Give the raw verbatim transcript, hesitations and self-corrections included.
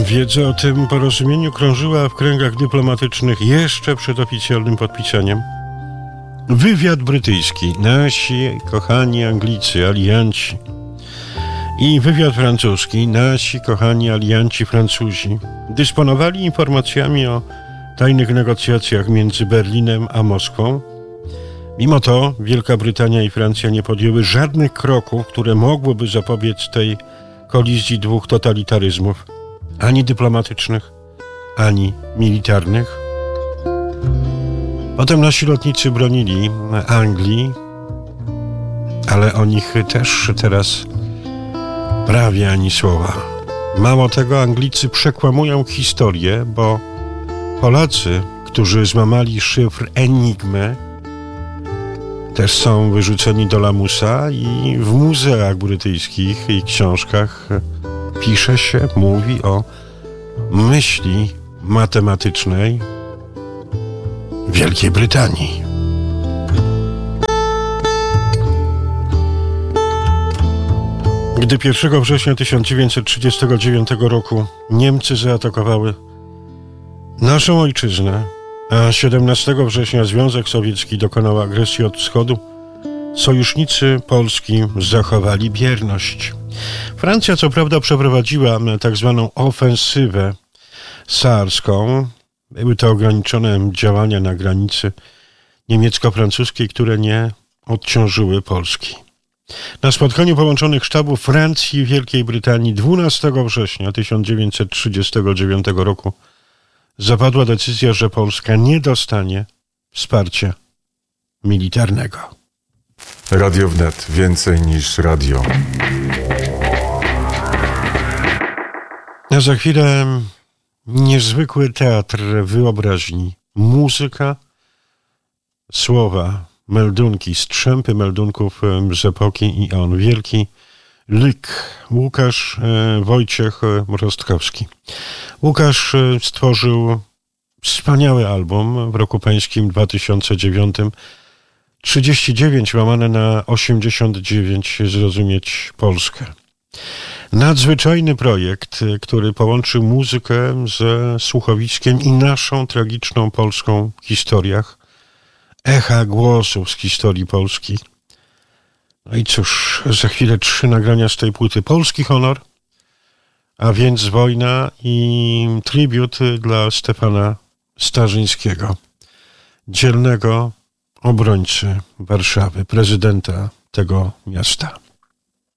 Wiedza o tym porozumieniu krążyła w kręgach dyplomatycznych jeszcze przed oficjalnym podpisaniem. Wywiad brytyjski, nasi kochani Anglicy, alianci, i wywiad francuski, nasi kochani alianci Francuzi, dysponowali informacjami o tajnych negocjacjach między Berlinem a Moskwą. Mimo to Wielka Brytania i Francja nie podjęły żadnych kroków, które mogłyby zapobiec tej kolizji dwóch totalitaryzmów, ani dyplomatycznych, ani militarnych. Potem nasi lotnicy bronili Anglii, ale o nich też teraz prawie ani słowa. Mało tego, Anglicy przekłamują historię, bo Polacy, którzy złamali szyfr Enigmy, też są wyrzuceni do lamusa i w muzeach brytyjskich i książkach pisze się, mówi o myśli matematycznej Wielkiej Brytanii. Gdy pierwszego września tysiąc dziewięćset trzydziestego dziewiątego roku Niemcy zaatakowały naszą ojczyznę, a siedemnastego września Związek Sowiecki dokonał agresji od wschodu, sojusznicy Polski zachowali bierność. Francja co prawda przeprowadziła tak zwaną ofensywę saarską. Były to ograniczone działania na granicy niemiecko-francuskiej, które nie odciążyły Polski. Na spotkaniu połączonych sztabów Francji i Wielkiej Brytanii dwunastego września tysiąc dziewięćset trzydziestego dziewiątego roku zapadła decyzja, że Polska nie dostanie wsparcia militarnego. Radio Wnet. Więcej niż radio. A za chwilę niezwykły teatr wyobraźni. Muzyka, słowa, meldunki, strzępy meldunków z epoki i on. Wielki Lyk. Łukasz e, Wojciech Rostkowski. Łukasz e, stworzył wspaniały album w roku pańskim dwa tysiące dziewiątym. trzydzieści dziewięć łamane na osiemdziesiąt dziewięć zrozumieć Polskę. Nadzwyczajny projekt, który połączył muzykę ze słuchowiskiem i naszą tragiczną polską historiach. Echa głosów z historii Polski. No i cóż, za chwilę trzy nagrania z tej płyty. Polski honor, a więc wojna i tribut dla Stefana Starzyńskiego, dzielnego obrońcy Warszawy, prezydenta tego miasta.